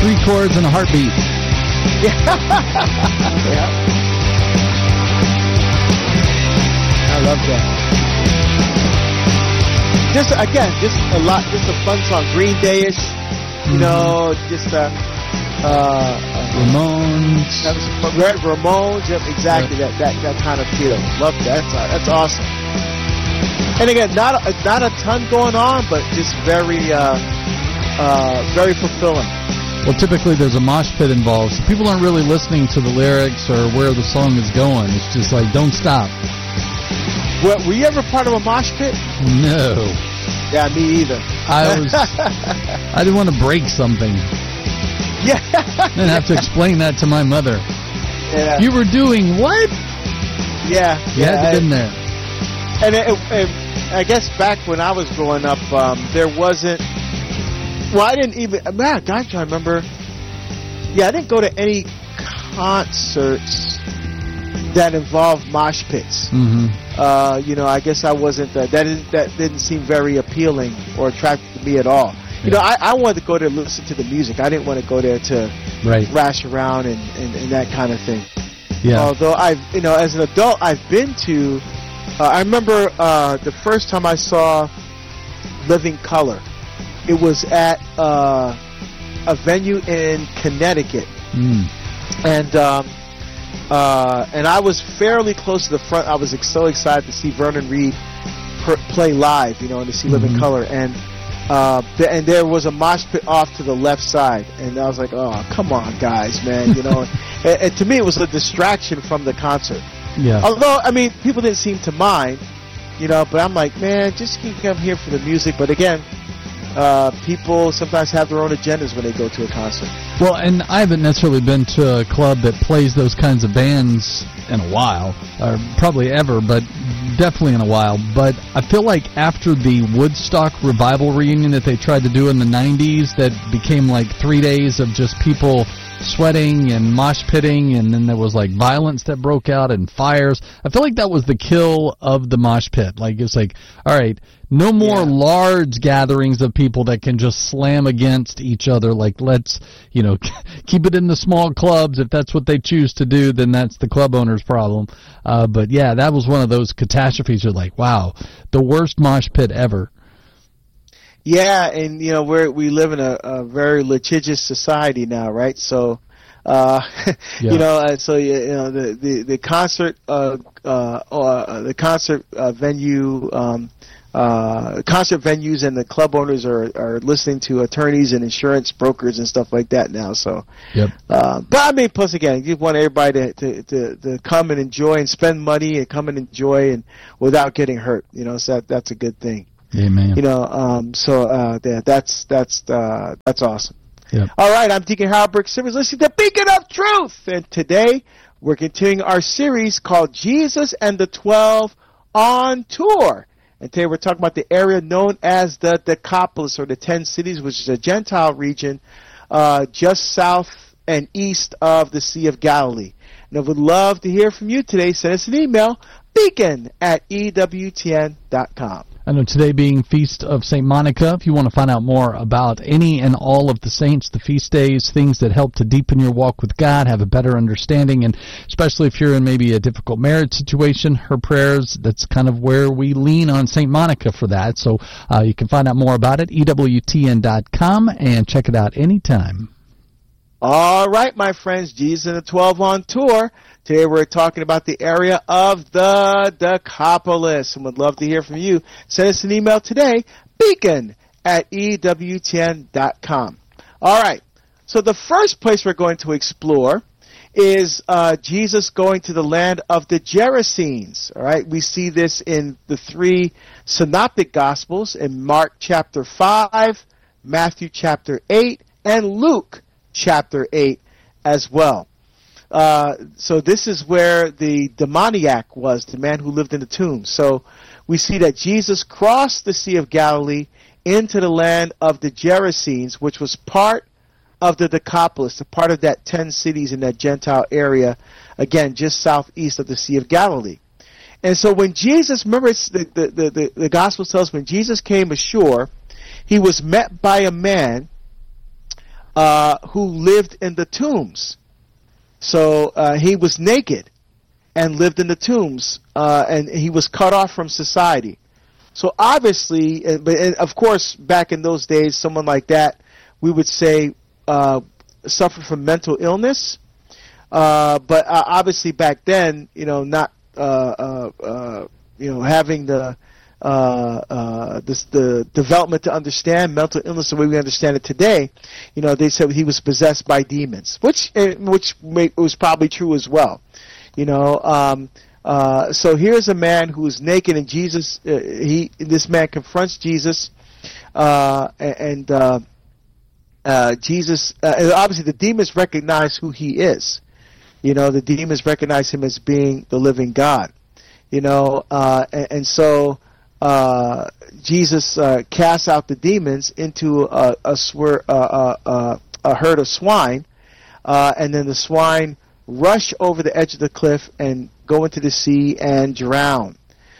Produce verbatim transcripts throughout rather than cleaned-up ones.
three chords and a heartbeat. Yeah. Yeah. I love that. Just again, just a lot, just a fun song, Green Day-ish. You mm-hmm. know, just uh, uh, Ramones. Uh, Ramones. Yep, exactly. Yep. That that that kind of feel. Love that. That's uh, that's awesome. And again, not a, not a ton going on, but just very uh, uh, very fulfilling. Well, typically there's a mosh pit involved, so people aren't really listening to the lyrics or where the song is going. It's just like, don't stop. Were, were you ever part of a mosh pit? No. Yeah, me either. I was. I didn't want to break something. Yeah. Then have to explain that to my mother. Yeah. You were doing what? Yeah. You yeah, had to I, been there. And it, it, I guess back when I was growing up, um, there wasn't. Well, I didn't even. Man, gosh, I remember. Yeah, I didn't go to any concerts that involved mosh pits. Mm-hmm. Uh, you know, I guess I wasn't. Uh, that didn't, that didn't seem very appealing or attractive to me at all. You yeah. know, I, I wanted to go there to listen to the music. I didn't want to go there to right. thrash around and, and, and that kind of thing. Yeah. Although I've, you know, as an adult, I've been to. Uh, I remember uh, the first time I saw Living Colour. It was at uh, a venue in Connecticut, mm. and um, uh, and I was fairly close to the front. I was so excited to see Vernon Reid per- play live, you know, and to see mm-hmm. Living Colour, and uh, th- and there was a mosh pit off to the left side, and I was like, oh, come on, guys, man, you know. and, and to me, it was a distraction from the concert. Yeah. Although, I mean, people didn't seem to mind, you know, but I'm like, man, just keep come here for the music. But again. Uh, people sometimes have their own agendas when they go to a concert. Well, and I haven't necessarily been to a club that plays those kinds of bands in a while, or probably ever, but definitely in a while. But I feel like after the Woodstock revival reunion that they tried to do in the nineties, that became like three days of just people sweating and mosh pitting, and then there was like violence that broke out and fires. I feel like that was the kill of the mosh pit. Like, it's like, all right, no more yeah. large gatherings of people that can just slam against each other. Like, let's, you know, keep it in the small clubs. If that's what they choose to do, then that's the club owner's problem. Uh, but yeah, that was one of those catastrophes. You're like, wow, the worst mosh pit ever. Yeah, and you know, we're we live in a, a very litigious society now, right? So, uh, yeah. you know, uh, so you know the the the concert uh, uh, uh the concert uh, venue um, uh, concert venues and the club owners are are listening to attorneys and insurance brokers and stuff like that now. So, yep. Uh, but I mean, plus again, you want everybody to, to to to come and enjoy and spend money and come and enjoy and without getting hurt. You know, so that that's a good thing. Amen. You know, um, so uh, yeah, that's that's uh, that's awesome. Yep. All right, I'm Deacon Harold Burke Simmons, listening to Beacon of Truth, and today we're continuing our series called Jesus and the Twelve on Tour. And today we're talking about the area known as the Decapolis, or the Ten Cities, which is a Gentile region uh, just south and east of the Sea of Galilee. And I would love to hear from you today. Send us an email, beacon at E W T N dot com. I know today being Feast of Saint Monica, if you want to find out more about any and all of the saints, the feast days, things that help to deepen your walk with God, have a better understanding, and especially if you're in maybe a difficult marriage situation, her prayers, that's kind of where we lean on Saint Monica for that. So uh, you can find out more about it, E W T N dot com, and check it out anytime. All right, my friends, Jesus and the Twelve on Tour. Today we're talking about the area of the Decapolis, and would love to hear from you. Send us an email today, beacon at E W T N dot com. All right, so the first place we're going to explore is uh, Jesus going to the land of the Gerasenes. All right, we see this in the three synoptic Gospels, in Mark chapter five, Matthew chapter eight, and Luke chapter eight as well. Uh, so this is where the demoniac was, the man who lived in the tomb. So we see that Jesus crossed the Sea of Galilee into the land of the Gerasenes, which was part of the Decapolis, a part of that ten cities in that Gentile area, again, just southeast of the Sea of Galilee. And so when Jesus, remember it's the, the, the, the, the Gospel tells us when Jesus came ashore, he was met by a man uh, who lived in the tombs. So uh, he was naked and lived in the tombs, uh, and he was cut off from society. So obviously, and, and of course, back in those days, someone like that, we would say, uh, suffered from mental illness. Uh, but uh, obviously, back then, you know, not uh, uh, uh, you know having the uh, uh, this, the development to understand mental illness the way we understand it today, you know, they said he was possessed by demons, which which may, was probably true as well. You know, um, uh, so here's a man who is naked, and Jesus, uh, he, this man confronts Jesus, uh, and uh, uh, Jesus, uh, and obviously the demons recognize who he is. You know, the demons recognize him as being the living God. You know, uh, and, and so uh, Jesus uh, casts out the demons into a, a, swir- uh, uh, a herd of swine, uh, and then the swine rush over the edge of the cliff and go into the sea and drown.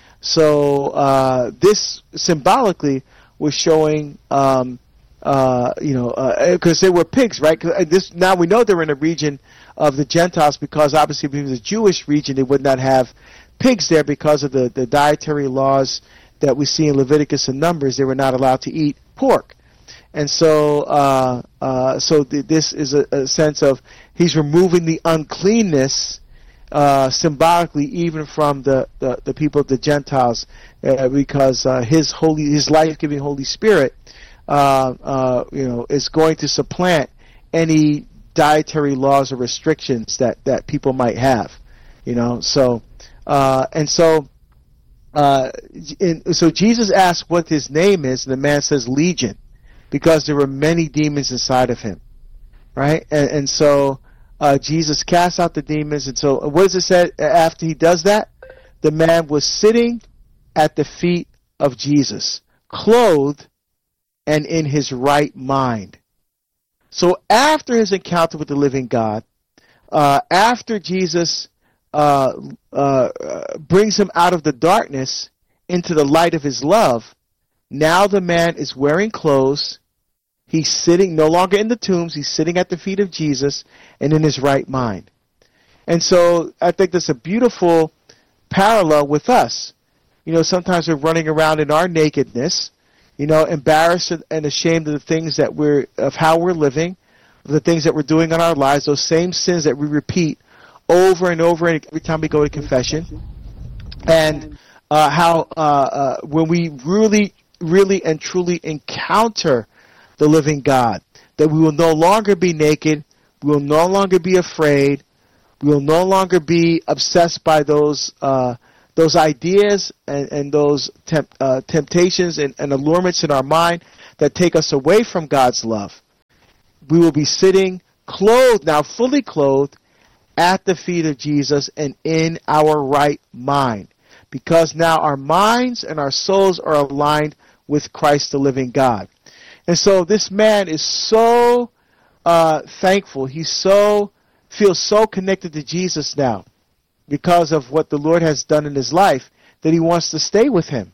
So uh, this symbolically was showing, um, uh, you know, because uh, they were pigs, right? 'Cause this now we know they're in a region of the Gentiles, because obviously if it was a Jewish region, they would not have pigs there because of the, the dietary laws that we see in Leviticus and Numbers. They were not allowed to eat pork. And so, uh, uh, so th- this is a, a sense of he's removing the uncleanness uh, symbolically, even from the, the, the people of the Gentiles, uh, because uh, his holy, his life-giving Holy Spirit, uh, uh, you know, is going to supplant any dietary laws or restrictions that, that people might have. You know, so uh, and so. Uh, in, so Jesus asks what his name is, and the man says Legion, because there were many demons inside of him, right? And, and so uh, Jesus casts out the demons, and so what does it say after he does that? The man was sitting at the feet of Jesus, clothed and in his right mind. So after his encounter with the living God, uh, after Jesus uh, uh, brings him out of the darkness into the light of his love, now the man is wearing clothes. He's sitting, no longer in the tombs. He's sitting at the feet of Jesus and in his right mind. And so I think that's a beautiful parallel with us. You know, sometimes we're running around in our nakedness, you know, embarrassed and ashamed of the things that we're, of how we're living, of the things that we're doing in our lives, those same sins that we repeat over and over and every time we go to confession. And uh, how uh, uh, when we really, really and truly encounter the living God, that we will no longer be naked, we will no longer be afraid, we will no longer be obsessed by those uh, those ideas and, and those temp, uh, temptations and, and allurements in our mind that take us away from God's love. We will be sitting clothed, now fully clothed, at the feet of Jesus and in our right mind, because now our minds and our souls are aligned with Christ the living God. And so this man is so uh, thankful. He so feels so connected to Jesus now because of what the Lord has done in his life that he wants to stay with him.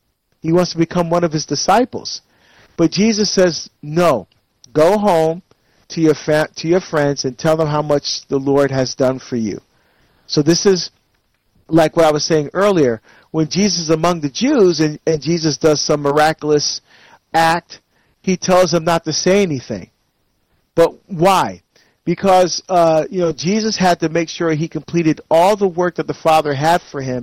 He wants to become one of his disciples. But Jesus says, no, go home to your fa- to your friends and tell them how much the Lord has done for you. So this is like what I was saying earlier. When Jesus is among the Jews and, and Jesus does some miraculous act, he tells them not to say anything. But why? Because uh, you know, Jesus had to make sure he completed all the work that the Father had for him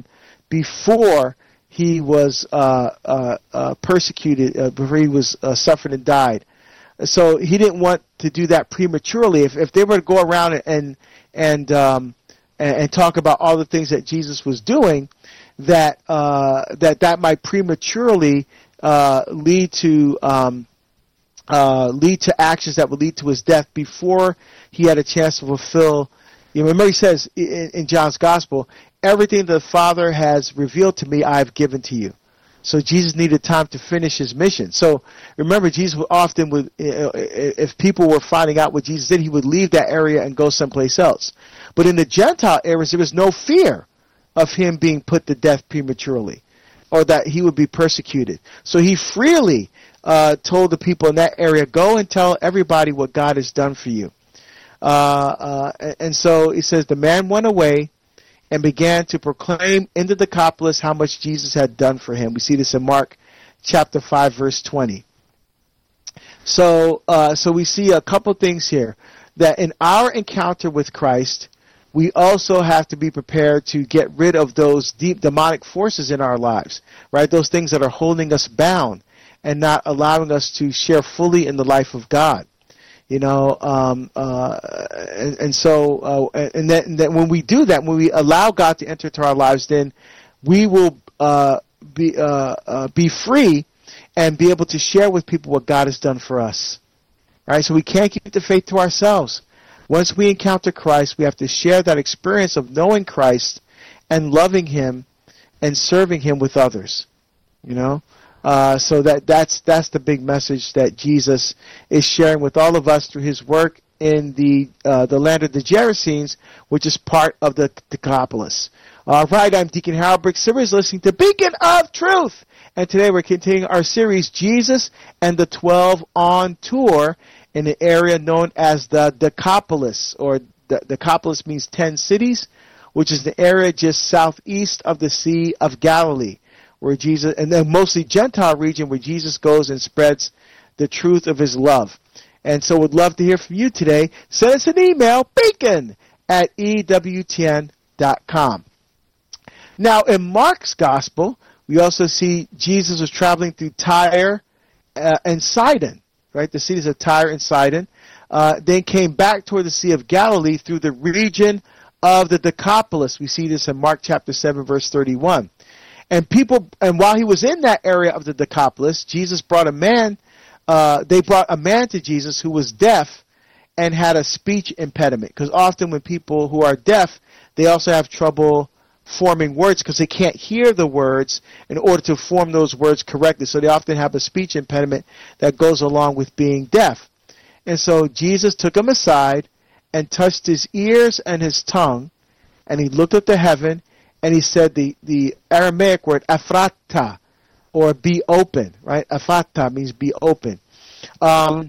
before he was uh, uh, uh, persecuted, uh, before he was uh, suffered and died. So he didn't want to do that prematurely. If if they were to go around and and um, and, and talk about all the things that Jesus was doing, that uh, that that might prematurely uh, lead to um, uh, lead to actions that would lead to his death before he had a chance to fulfill. You know, remember he says in, in John's Gospel, everything the Father has revealed to me, I have given to you. So Jesus needed time to finish his mission. So remember, Jesus often would, if people were finding out what Jesus did, he would leave that area and go someplace else. But in the Gentile areas, there was no fear of him being put to death prematurely, or that he would be persecuted. So he freely uh, told the people in that area, go and tell everybody what God has done for you. Uh, uh, and so he says, the man went away and began to proclaim in the Decapolis how much Jesus had done for him. We see this in Mark chapter five, verse twenty. So, uh, so we see a couple things here. That in our encounter with Christ, we also have to be prepared to get rid of those deep demonic forces in our lives, right? Those things that are holding us bound and not allowing us to share fully in the life of God. You know, um, uh, and, and so, uh, and then, and then when we do that, when we allow God to enter into our lives, then we will uh, be uh, uh, be free and be able to share with people what God has done for us. Right? So we can't keep the faith to ourselves. Once we encounter Christ, we have to share that experience of knowing Christ and loving Him and serving Him with others. You know, uh, so that that's that's the big message that Jesus is sharing with all of us through His work in the uh, the land of the Gerasenes, which is part of the Decapolis. All right, I'm Deacon Harold Brick Sivers, listening to Beacon of Truth, and today we're continuing our series, Jesus and the Twelve on Tour, in an area known as the Decapolis, or the Decapolis means ten cities, which is the area just southeast of the Sea of Galilee, where Jesus, and then mostly Gentile region, where Jesus goes and spreads the truth of His love. And so we'd love to hear from you today. Send us an email, beacon at E W T N dot com. Now, in Mark's Gospel, we also see Jesus was traveling through Tyre uh, and Sidon, right? The cities of Tyre and Sidon. Uh, then came back toward the Sea of Galilee through the region of the Decapolis. We see this in Mark chapter seven, verse thirty-one. And people, and while he was in that area of the Decapolis, Jesus brought a man, uh, they brought a man to Jesus who was deaf and had a speech impediment. Because often when people who are deaf, they also have trouble forming words because they can't hear the words in order to form those words correctly. So they often have a speech impediment that goes along with being deaf. And so Jesus took him aside and touched his ears and his tongue, and he looked up to heaven, and he said the, the Aramaic word aphrata, or be open, right? Aphrata means be open. Um,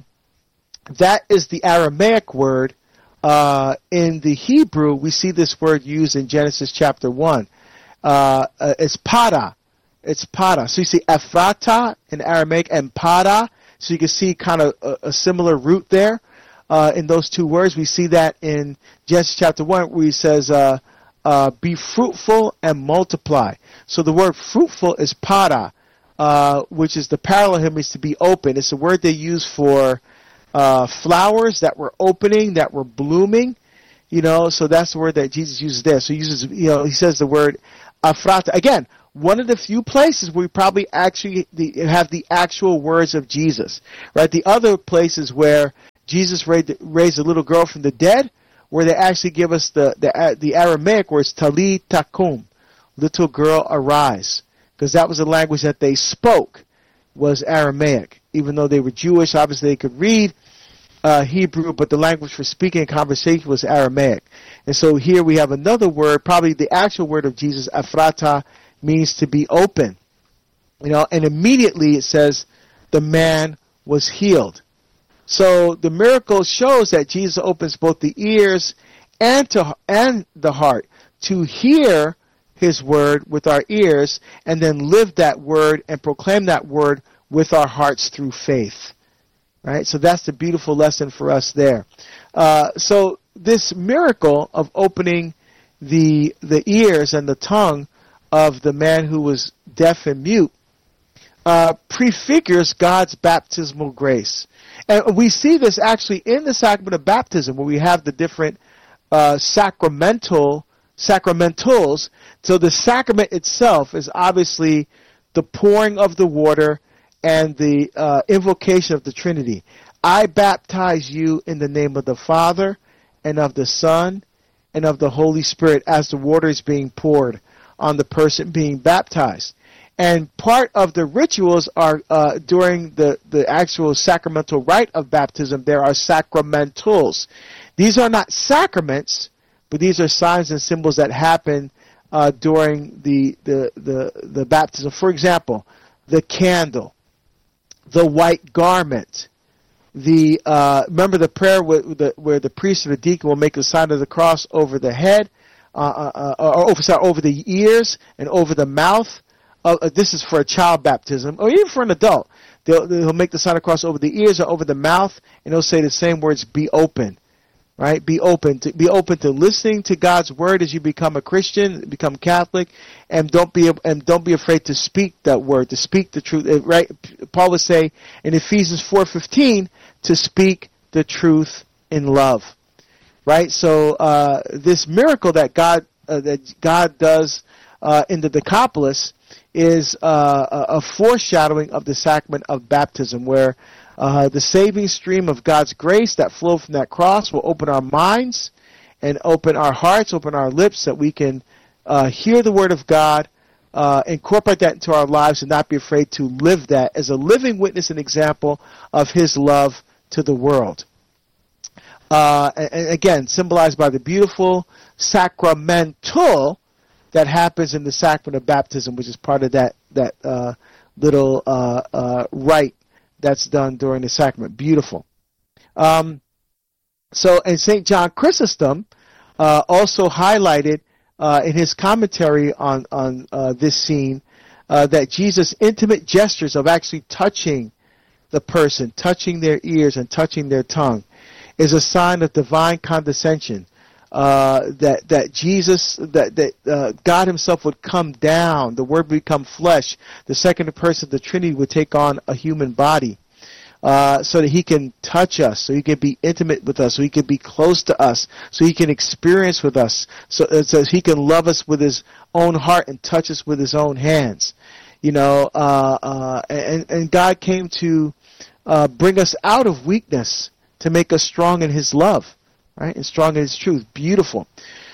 that is the Aramaic word. Uh, in the Hebrew, we see this word used in Genesis chapter one. Uh, uh, it's pada. It's pada. So you see aphrata in Aramaic and pada. So you can see kind of a, a similar root there uh, in those two words. We see that in Genesis chapter one where he says, uh, uh, be fruitful and multiply. So the word fruitful is pada, uh, which is the parallel here means to be open. It's a word they use for Uh, flowers that were opening, that were blooming, you know, so that's the word that Jesus uses there. So he uses, you know, he says the word aphrata. Again, one of the few places where we probably actually the, have the actual words of Jesus, right? The other places where Jesus raised, raised a little girl from the dead, where they actually give us the, the, the Aramaic words, Tali Takum, little girl arise, because that was the language that they spoke, was Aramaic. Even though they were Jewish, obviously they could read uh, Hebrew, but the language for speaking and conversation was Aramaic. And so here we have another word, probably the actual word of Jesus, aphrata, means to be open. You know, and immediately it says the man was healed. So the miracle shows that Jesus opens both the ears and to and the heart to hear His word with our ears and then live that word and proclaim that word with our hearts through faith. Right? So that's the beautiful lesson for us there. Uh, so this miracle of opening the the ears and the tongue of the man who was deaf and mute uh, prefigures God's baptismal grace. And we see this actually in the sacrament of baptism, where we have the different uh, sacramental sacramentals. So the sacrament itself is obviously the pouring of the water and the uh, invocation of the Trinity. I baptize you in the name of the Father and of the Son and of the Holy Spirit, as the water is being poured on the person being baptized. And part of the rituals are uh, during the, the actual sacramental rite of baptism, there are sacramentals. These are not sacraments, but these are signs and symbols that happen uh, during the, the, the, the baptism. For example, the candle, the white garment, the uh, remember the prayer where the, where the priest or the deacon will make the sign of the cross over the head, uh, uh, or over, sorry, over the ears and over the mouth. Uh, this is for a child baptism, or even for an adult. They'll, they'll make the sign of the cross over the ears or over the mouth, and they'll say the same words, be open. Right? Be open to be open to listening to God's word as you become a Christian, become Catholic, and don't be and don't be afraid to speak that word, to speak the truth. Right? Paul would say in Ephesians four fifteen to speak the truth in love. Right? So uh, this miracle that God uh, that God does uh, in the Decapolis is uh, a foreshadowing of the sacrament of baptism, where Uh, the saving stream of God's grace that flowed from that cross will open our minds and open our hearts, open our lips, that we can uh, hear the Word of God, uh, incorporate that into our lives, and not be afraid to live that as a living witness and example of His love to the world. Uh, and again, symbolized by the beautiful sacramental that happens in the sacrament of baptism, which is part of that, that uh, little uh, uh, rite that's done during the sacrament. Beautiful. Um, so, and Saint John Chrysostom uh, also highlighted uh, in his commentary on on uh, this scene uh, that Jesus' intimate gestures of actually touching the person, touching their ears and touching their tongue, is a sign of divine condescension. Uh, that that Jesus, that that uh, God Himself would come down, the Word would become flesh, the second person of the Trinity would take on a human body, uh, so that He can touch us, so He can be intimate with us, so He can be close to us, so He can experience with us, so, uh, so He can love us with His own heart and touch us with His own hands. You know, uh, uh, and, and God came to uh, bring us out of weakness to make us strong in His love. Right, and strong in His truth. Beautiful.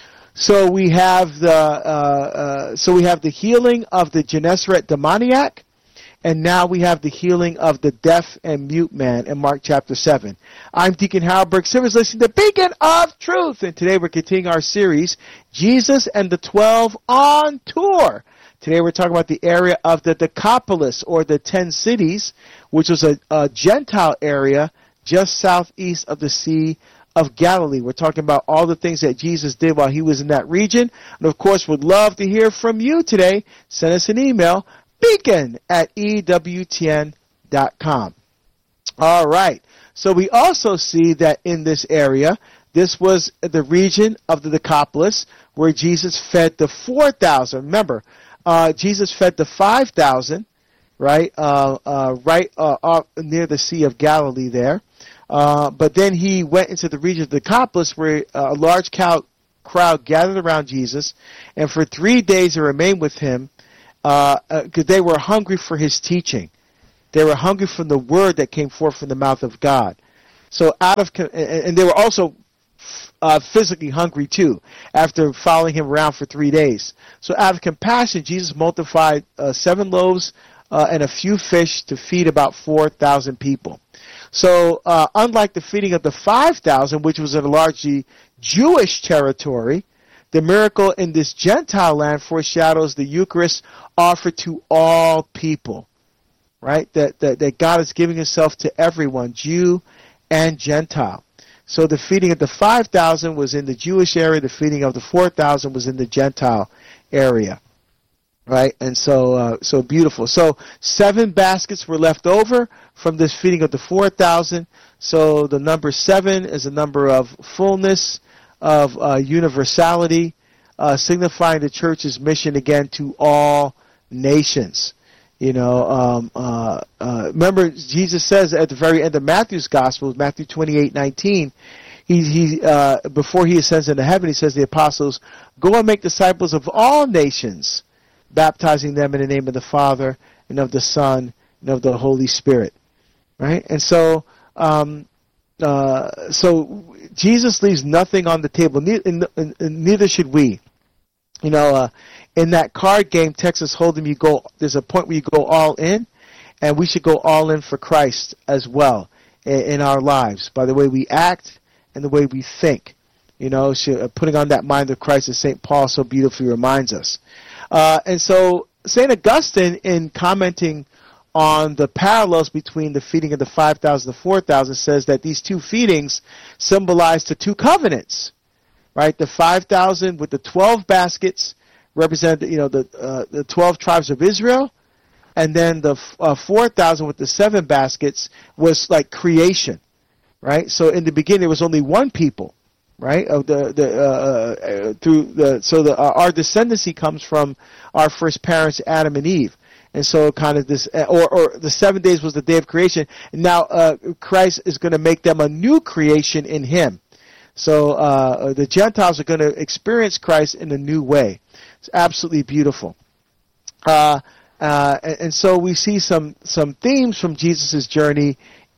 So we have the uh, uh, so we have the healing of the Gennesaret demoniac, and now we have the healing of the deaf and mute man in Mark chapter seven. I'm Deacon Harold Burke Simmons, listening to Beacon of Truth, and today we're continuing our series, Jesus and the Twelve on Tour. Today we're talking about the area of the Decapolis, or the Ten Cities, which was a, a Gentile area just southeast of the Sea of Galilee. We're talking about all the things that Jesus did while He was in that region. And of course, would love to hear from you today. Send us an email, beacon at E W T N dot com. All right. So we also see that in this area, this was the region of the Decapolis where Jesus fed the four thousand. Remember, uh, Jesus fed the five thousand, right, uh, uh, right uh, uh, near the Sea of Galilee there. Uh, but then He went into the region of the Decapolis, where uh, a large cow, crowd gathered around Jesus, and for three days they remained with Him, because uh, uh, they were hungry for His teaching. They were hungry from the word that came forth from the mouth of God. So out of, and they were also uh, physically hungry too, after following Him around for three days. So out of compassion, Jesus multiplied uh, seven loaves uh, and a few fish to feed about four thousand people. So, uh, unlike the feeding of the five thousand, which was in a largely Jewish territory, the miracle in this Gentile land foreshadows the Eucharist offered to all people, right? That, that, that God is giving Himself to everyone, Jew and Gentile. So the feeding of the five thousand was in the Jewish area, the feeding of the four thousand was in the Gentile area. Right, and so uh, so beautiful. So seven baskets were left over from this feeding of the four thousand. So the number seven is a number of fullness, of uh, universality, uh, signifying the church's mission again to all nations. You know, um, uh, uh, remember Jesus says at the very end of Matthew's Gospel, Matthew twenty-eight nineteen, he he uh, before He ascends into heaven, He says to the apostles, "Go and make disciples of all nations, baptizing them in the name of the Father and of the Son and of the Holy Spirit." Right? And so, um, uh, so Jesus leaves nothing on the table. Neither, neither should we. You know, uh, in that card game, Texas Hold'em, you go. There's a point where you go all in, and we should go all in for Christ as well in, in our lives by the way we act and the way we think. You know, she, uh, putting on that mind of Christ, as Saint Paul so beautifully reminds us. Uh, and so Saint Augustine, in commenting on the parallels between the feeding of the five thousand and the four thousand, says that these two feedings symbolize the two covenants, right? The five thousand with the twelve baskets represent, you know, the uh, the twelve tribes of Israel, and then the uh, four thousand with the seven baskets was like creation, right? So in the beginning, there was only one people, right? Of the the uh, uh, through the so the uh, our descendancy comes from our first parents, Adam and Eve. And so kind of this, or, or the seven days was the day of creation. And now uh, Christ is going to make them a new creation in him. So uh, the Gentiles are going to experience Christ in a new way. It's absolutely beautiful. Uh, uh, and, and so we see some, some themes from Jesus' journey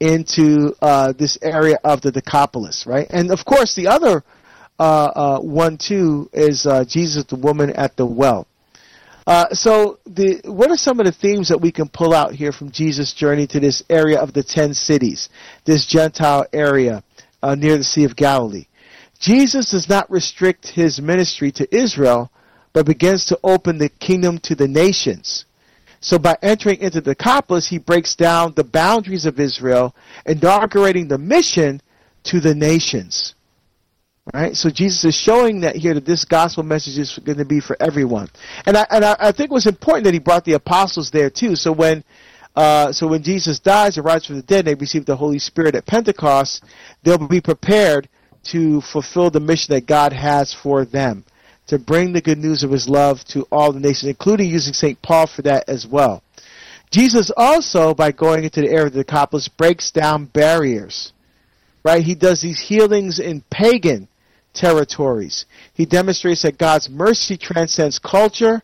into uh, this area of the Decapolis, right? And of course the other uh, uh, one too is uh, Jesus, the woman at the well. Uh, so, the, what are some of the themes that we can pull out here from Jesus' journey to this area of the ten cities, this Gentile area uh, near the Sea of Galilee? Jesus does not restrict his ministry to Israel, but begins to open the kingdom to the nations. So, by entering into the Decapolis, he breaks down the boundaries of Israel, inaugurating the mission to the nations. Right, so Jesus is showing that here that this gospel message is going to be for everyone, and I and I, I think it was important that he brought the apostles there too. So when, uh, so when Jesus dies and rises from the dead, and they receive the Holy Spirit at Pentecost, they'll be prepared to fulfill the mission that God has for them, to bring the good news of His love to all the nations, including using Saint Paul for that as well. Jesus also, by going into the area of the Decapolis, breaks down barriers. Right, he does these healings in pagan territories. He demonstrates that God's mercy transcends culture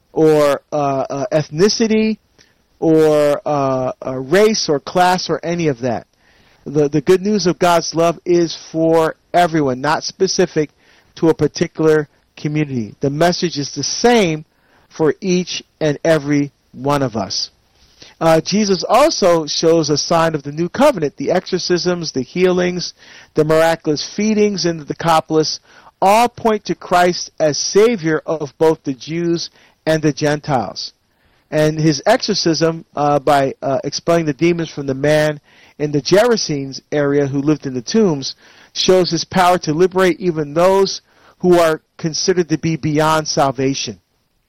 or uh, uh, ethnicity or uh, uh, race or class or any of that. The, the good news of God's love is for everyone, not specific to a particular community. The message is the same for each and every one of us. Uh, Jesus also shows a sign of the new covenant. The exorcisms, the healings, the miraculous feedings in the Decapolis all point to Christ as Savior of both the Jews and the Gentiles. And his exorcism, uh, by uh, expelling the demons from the man in the Gerasenes area who lived in the tombs, shows his power to liberate even those who are considered to be beyond salvation.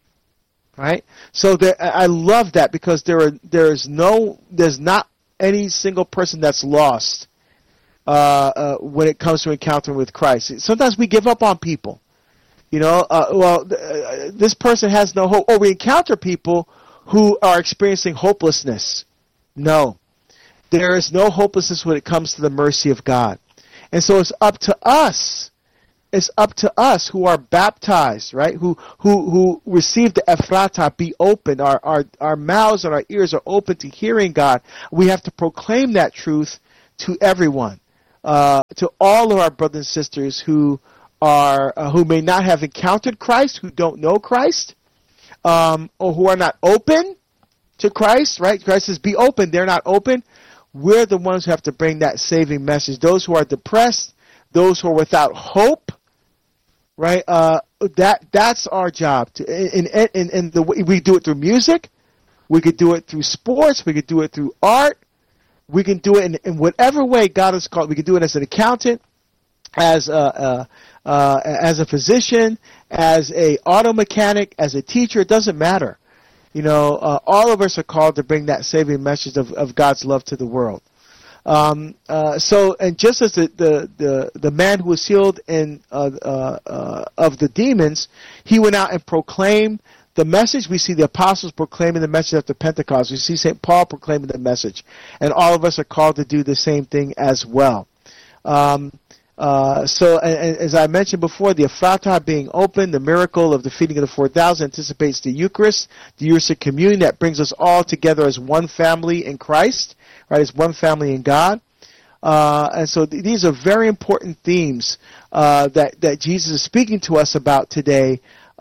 Right, so there, I love that because there are there is no there's not any single person that's lost uh, uh, when it comes to encountering with Christ. Sometimes we give up on people, you know. Uh, well, th- this person has no hope, or we encounter people who are experiencing hopelessness. No, there is no hopelessness when it comes to the mercy of God, and so it's up to us. It's up to us who are baptized, right? Who who who receive the Ephrata, be open. Our our our mouths and our ears are open to hearing God. We have to proclaim that truth to everyone, uh, to all of our brothers and sisters who are uh, who may not have encountered Christ, who don't know Christ, um, or who are not open to Christ. Right? Christ says, "Be open." They're not open. We're the ones who have to bring that saving message. Those who are depressed, those who are without hope. Right, uh, that that's our job. To, in, in, in the we do it through music, we could do it through sports, we could do it through art, we can do it in, in whatever way God has called. We can do it as an accountant, as a uh, uh, as a physician, as a auto mechanic, as a teacher. It doesn't matter. You know, uh, all of us are called to bring that saving message of, of God's love to the world. Um, uh, so, and just as the, the, the, the man who was healed in, uh, uh, uh, of the demons, he went out and proclaimed the message. We see the apostles proclaiming the message after Pentecost. We see Saint Paul proclaiming the message. And all of us are called to do the same thing as well. Um, uh, so, and, and as I mentioned before, the Ephrata being open, the miracle of the feeding of the four thousand anticipates the Eucharist, the Eucharistic communion that brings us all together as one family in Christ. Right, it's one family in God, uh, and so th- these are very important themes uh, that that Jesus is speaking to us about today uh,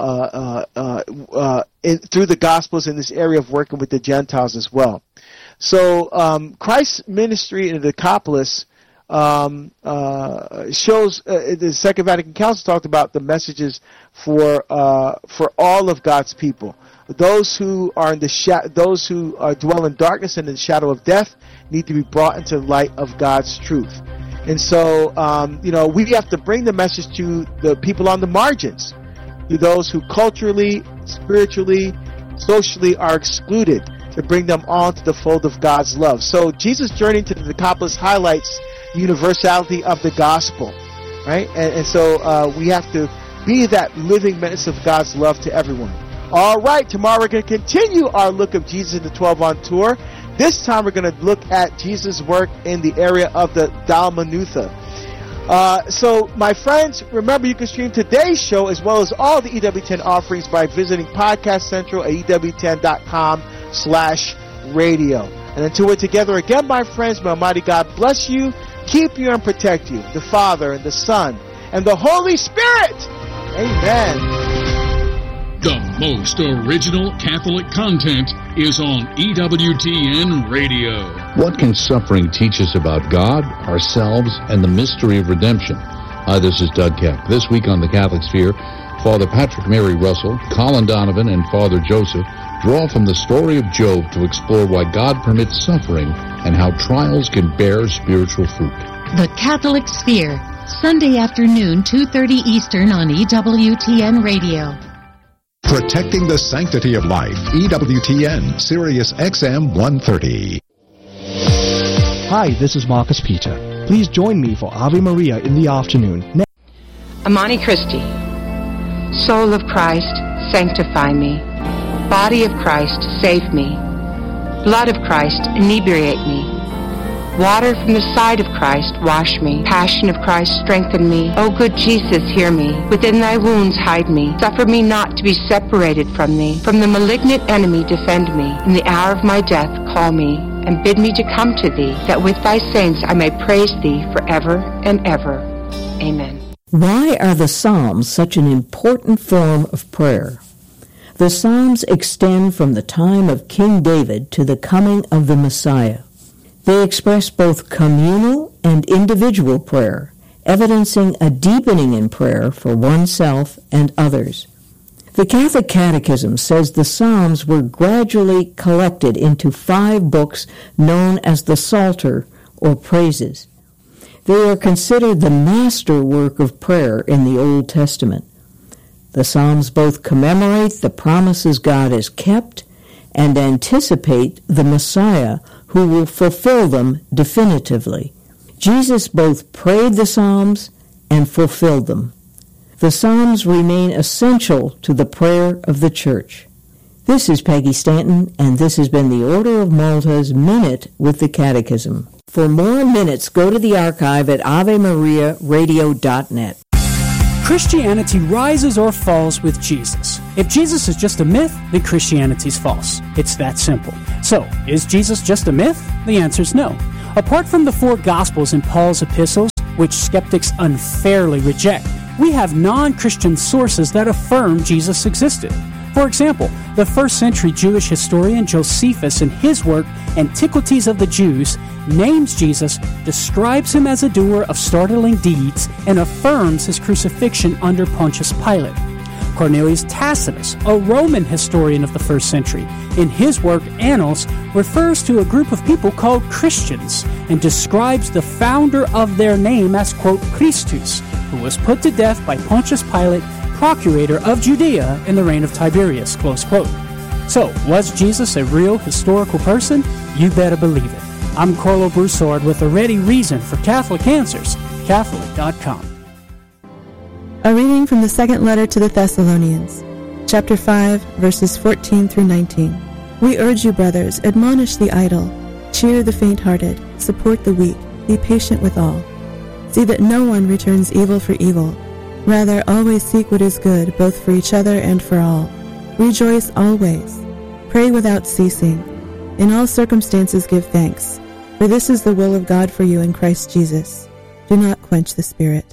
uh, uh, uh, in, through the Gospels in this area of working with the Gentiles as well. So um, Christ's ministry in the Decapolis um, uh, shows uh, the Second Vatican Council talked about the messages for uh, for all of God's people. Those who are in the sha- those who uh, dwell in darkness and in the shadow of death need to be brought into the light of God's truth. And so, um, you know, we have to bring the message to the people on the margins, to those who culturally, spiritually, socially are excluded, to bring them on to the fold of God's love. So Jesus' journey to the Decapolis highlights the universality of the gospel, right? And, and so uh, we have to be that living witness of God's love to everyone. All right, tomorrow we're going to continue our look of Jesus in the twelve on tour. This time we're going to look at Jesus' work in the area of the Dalmanutha. Uh, so, my friends, remember you can stream today's show as well as all the E W ten offerings by visiting Podcast Central at E W ten dot com slash radio. And until we're together again, my friends, may Almighty God bless you, keep you, and protect you, the Father and the Son and the Holy Spirit. Amen. The most original Catholic content is on E W T N Radio. What can suffering teach us about God, ourselves, and the mystery of redemption? Hi, this is Doug Keck. This week on the Catholic Sphere, Father Patrick Mary Russell, Colin Donovan, and Father Joseph draw from the story of Job to explore why God permits suffering and how trials can bear spiritual fruit. The Catholic Sphere, Sunday afternoon, two thirty Eastern on E W T N Radio. Protecting the sanctity of life. E W T N, Sirius X M one thirty. Hi, this is Marcus Peter. Please join me for Ave Maria in the afternoon. Ne- Amani Christi. Soul of Christ, sanctify me. Body of Christ, save me. Blood of Christ, inebriate me. Water from the side of Christ, wash me. Passion of Christ, strengthen me. O good Jesus, hear me. Within thy wounds, hide me. Suffer me not to be separated from thee. From the malignant enemy, defend me. In the hour of my death, call me, and bid me to come to thee, that with thy saints I may praise thee forever and ever. Amen. Why are the Psalms such an important form of prayer? The Psalms extend from the time of King David to the coming of the Messiah. They express both communal and individual prayer, evidencing a deepening in prayer for oneself and others. The Catholic Catechism says the Psalms were gradually collected into five books known as the Psalter, or Praises. They are considered the masterwork of prayer in the Old Testament. The Psalms both commemorate the promises God has kept and anticipate the Messiah who will fulfill them definitively. Jesus both prayed the Psalms and fulfilled them. The Psalms remain essential to the prayer of the Church. This is Peggy Stanton, and this has been the Order of Malta's Minute with the Catechism. For more minutes, go to the archive at ave maria radio dot net. Christianity rises or falls with Jesus. If Jesus is just a myth, then Christianity's false. It's that simple. So, is Jesus just a myth? The answer is no. Apart from the four Gospels in Paul's epistles, which skeptics unfairly reject, we have non-Christian sources that affirm Jesus existed. For example, the first century Jewish historian Josephus, in his work Antiquities of the Jews, names Jesus, describes him as a doer of startling deeds, and affirms his crucifixion under Pontius Pilate. Cornelius Tacitus, a Roman historian of the first century, in his work Annals, refers to a group of people called Christians and describes the founder of their name as, quote, Christus, who was put to death by Pontius Pilate, procurator of Judea in the reign of Tiberius, close quote. So, was Jesus a real historical person? You better believe it. I'm Carlo Broussard with a ready reason for Catholic Answers, Catholic dot com. A reading from the second letter to the Thessalonians, chapter five, verses fourteen through nineteen. We urge you, brothers, admonish the idle, cheer the faint-hearted, support the weak, be patient with all. See that no one returns evil for evil. Rather, always seek what is good, both for each other and for all. Rejoice always. Pray without ceasing. In all circumstances give thanks, for this is the will of God for you in Christ Jesus. Do not quench the Spirit.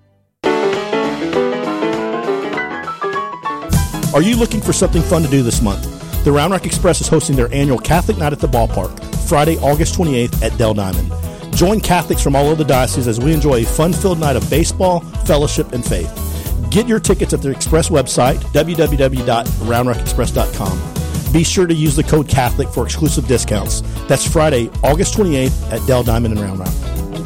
Are you looking for something fun to do this month? The Round Rock Express is hosting their annual Catholic Night at the Ballpark, Friday, August twenty-eighth at Dell Diamond. Join Catholics from all over the diocese as we enjoy a fun-filled night of baseball, fellowship, and faith. Get your tickets at the Express website, w w w dot round rock express dot com. Be sure to use the code Catholic for exclusive discounts. That's Friday, August twenty-eighth at Dell Diamond in Round Rock.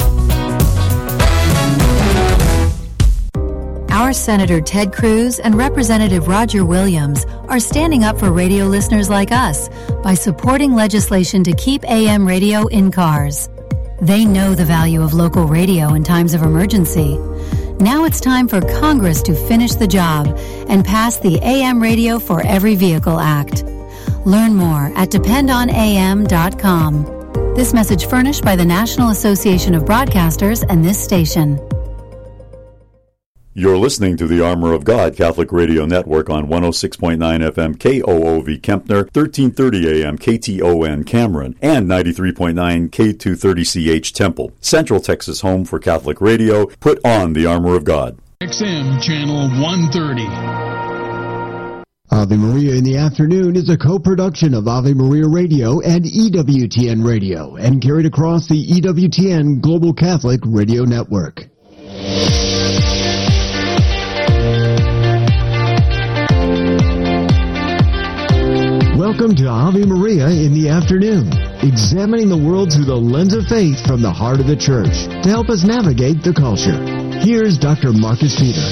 Our Senator Ted Cruz and Representative Roger Williams are standing up for radio listeners like us by supporting legislation to keep A M radio in cars. They know the value of local radio in times of emergency. Now it's time for Congress to finish the job and pass the A M Radio for Every Vehicle Act. Learn more at depend on a m dot com. This message furnished by the National Association of Broadcasters and this station. You're listening to the Armor of God Catholic Radio Network on one oh six point nine F M K O O V Kempner, thirteen thirty A M K T O N Cameron, and ninety-three point nine K two thirty C H Temple. Central Texas home for Catholic radio. Put on the Armor of God. X M Channel one thirty. Ave Maria in the Afternoon is a co-production of Ave Maria Radio and E W T N Radio and carried across the E W T N Global Catholic Radio Network. Welcome to Ave Maria in the Afternoon, examining the world through the lens of faith from the heart of the Church to help us navigate the culture. Here's Doctor Marcus Peter.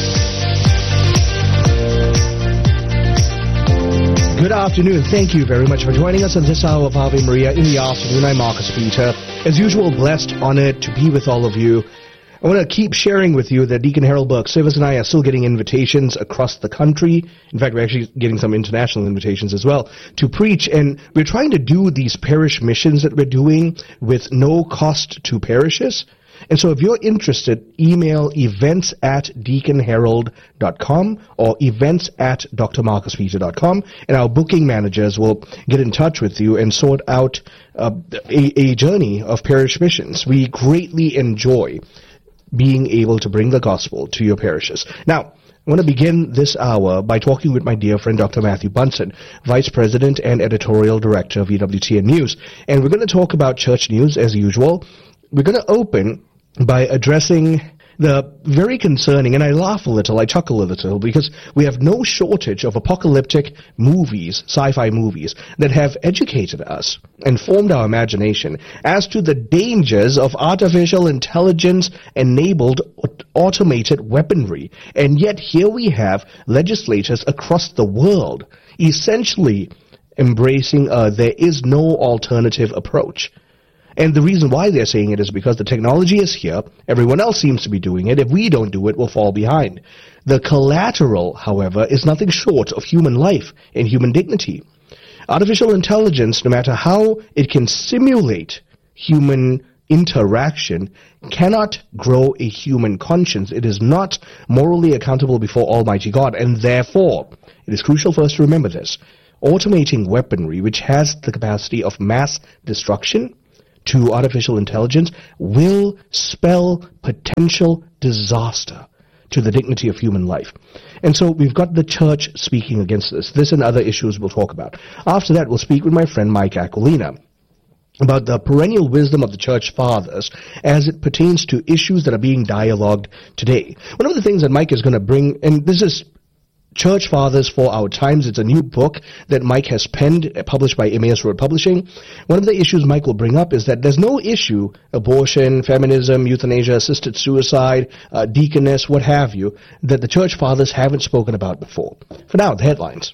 Good afternoon. Thank you very much for joining us on this hour of Ave Maria in the Afternoon. I'm Marcus Peter. As usual, blessed, honored to be with all of you. I want to keep sharing with you that Deacon Harold Burke Service and I are still getting invitations across the country. In fact, we're actually getting some international invitations as well to preach. And we're trying to do these parish missions that we're doing with no cost to parishes. And so if you're interested, email events at deacon harold dot com or events at d r marcus peter dot com, and our booking managers will get in touch with you and sort out uh, a, a journey of parish missions. We greatly enjoy being able to bring the gospel to your parishes. Now, I want to begin this hour by talking with my dear friend Doctor Matthew Bunson, Vice President and Editorial Director of E W T N News. And we're going to talk about church news as usual. We're going to open by addressing the very concerning, and I laugh a little, I chuckle a little, because we have no shortage of apocalyptic movies, sci-fi movies, that have educated us and formed our imagination as to the dangers of artificial intelligence-enabled automated weaponry. And yet here we have legislators across the world essentially embracing a there is no alternative approach. And the reason why they're saying it is because the technology is here. Everyone else seems to be doing it. If we don't do it, we'll fall behind. The collateral, however, is nothing short of human life and human dignity. Artificial intelligence, no matter how it can simulate human interaction, cannot grow a human conscience. It is not morally accountable before Almighty God, and therefore, it is crucial for us to remember this. Automating weaponry, which has the capacity of mass destruction, to artificial intelligence will spell potential disaster to the dignity of human life. And so we've got the church speaking against this. This and other issues we'll talk about. After that, we'll speak with my friend Mike Aquilina about the perennial wisdom of the church fathers as it pertains to issues that are being dialogued today. One of the things that Mike is going to bring, and this is Church Fathers for Our Times. It's a new book that Mike has penned, published by Emmaus Road Publishing. One of the issues Mike will bring up is that there's no issue, abortion, feminism, euthanasia, assisted suicide, uh, deaconess, what have you, that the Church Fathers haven't spoken about before. For now, the headlines.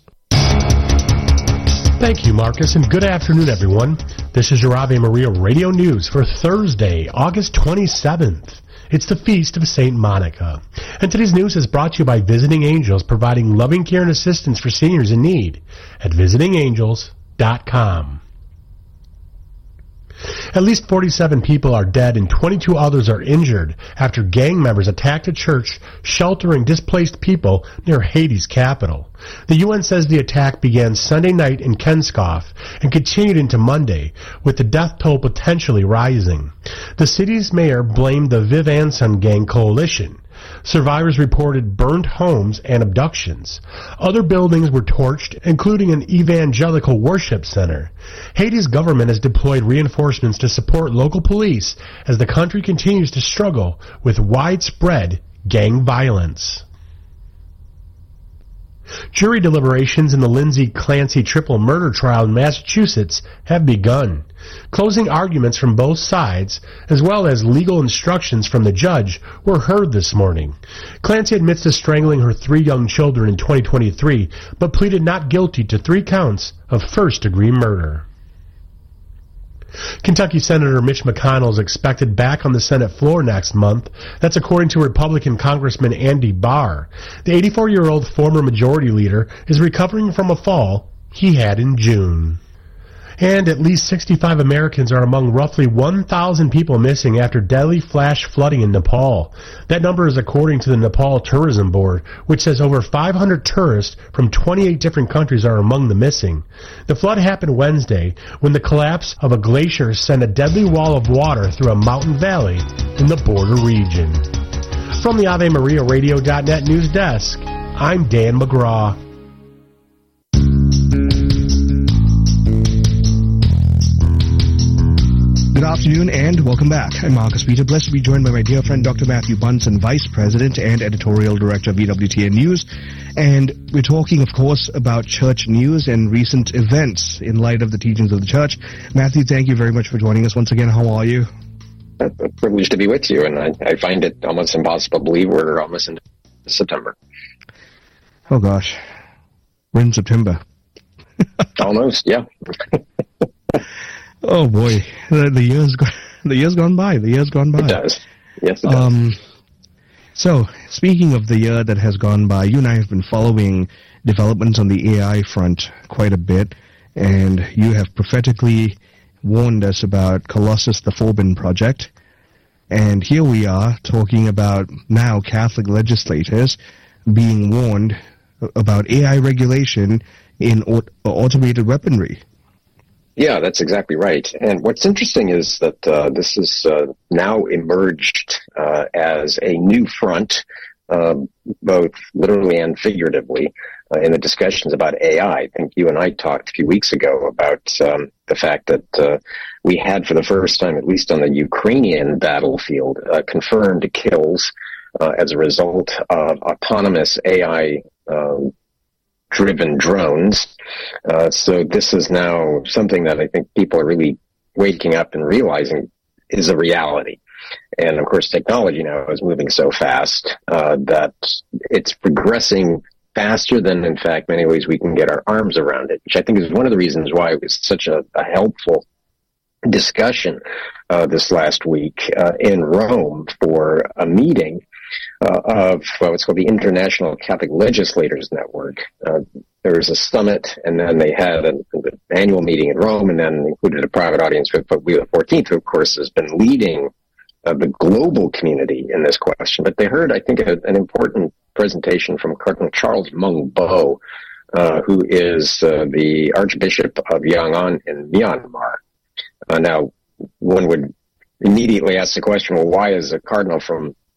Thank you, Marcus, and good afternoon, everyone. This is your Ave Maria Radio News for Thursday, August twenty-seventh. It's the Feast of Saint Monica. And today's news is brought to you by Visiting Angels, providing loving care and assistance for seniors in need at visiting angels dot com. At least forty-seven people are dead and twenty-two others are injured after gang members attacked a church sheltering displaced people near Haiti's capital. The U N says the attack began Sunday night in Kenskoff and continued into Monday, with the death toll potentially rising. The city's mayor blamed the Viv Anson gang coalition. Survivors reported burned homes and abductions. Other buildings were torched, including an evangelical worship center. Haiti's government has deployed reinforcements to support local police as the country continues to struggle with widespread gang violence. Jury deliberations in the Lindsay Clancy triple murder trial in Massachusetts have begun. Closing arguments from both sides, as well as legal instructions from the judge, were heard this morning. Clancy admits to strangling her three young children in twenty twenty-three, but pleaded not guilty to three counts of first-degree murder. Kentucky Senator Mitch McConnell is expected back on the Senate floor next month. That's according to Republican Congressman Andy Barr. The eighty-four-year-old former majority leader is recovering from a fall he had in June. And at least sixty-five Americans are among roughly one thousand people missing after deadly flash flooding in Nepal. That number is according to the Nepal Tourism Board, which says over five hundred tourists from twenty-eight different countries are among the missing. The flood happened Wednesday when the collapse of a glacier sent a deadly wall of water through a mountain valley in the border region. From the Ave Maria Radio dot net news desk, I'm Dan McGraw. Good afternoon and welcome back. I'm Marcus Peter, blessed to be joined by my dear friend Doctor Matthew Bunson, Vice President and Editorial Director of E W T N News. And we're talking, of course, about church news and recent events in light of the teachings of the church. Matthew, thank you very much for joining us once again. How are you? A privilege to be with you, and I, I find it almost impossible to believe we're almost in September. Oh, gosh. We're in September. Almost, yeah. Oh boy, the, the years go, the years gone by. The years gone by. It does. Yes, it does. Um, so, speaking of the year that has gone by, you and I have been following developments on the A I front quite a bit, and you have prophetically warned us about Colossus the Forbin project. And here we are talking about now Catholic legislators being warned about A I regulation in aut- automated weaponry. Yeah, that's exactly right. And what's interesting is that uh, this is uh, now emerged uh, as a new front, uh, both literally and figuratively, uh, in the discussions about A I. I think you and I talked a few weeks ago about um, the fact that uh, we had, for the first time, at least on the Ukrainian battlefield, uh, confirmed kills uh, as a result of autonomous A I um driven drones. Uh, so this is now something that I think people are really waking up and realizing is a reality. And of course, technology now is moving so fast uh, that it's progressing faster than, in fact, many ways we can get our arms around it, which I think is one of the reasons why it was such a, a helpful discussion uh, this last week uh, in Rome for a meeting Uh, of uh, what's called the International Catholic Legislators Network. Uh, there was a summit, and then they had an, an annual meeting in Rome, and then included a private audience with Pope Leo the fourteenth, who, of course, has been leading uh, the global community in this question. But they heard, I think, a, an important presentation from Cardinal Charles Mung Bo, uh, who is uh, the Archbishop of Yangon in Myanmar. Uh, now, one would immediately ask the question, well, why is a cardinal from